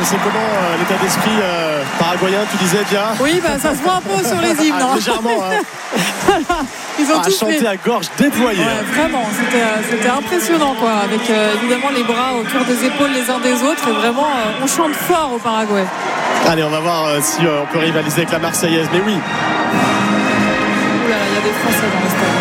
c'est comment l'état d'esprit paraguayen, tu disais, Dia? Oui, ça se voit un peu sur les hymnes. Légèrement. Voilà. Ils ont tous chanté fait... à gorge déployée. Ouais, vraiment, c'était impressionnant, quoi, avec évidemment les bras autour des épaules les uns des autres. Et vraiment, on chante fort au Paraguay. Allez, on va voir si on peut rivaliser avec la Marseillaise. Mais oui. Ouh là là, il y a des Français dans le stade.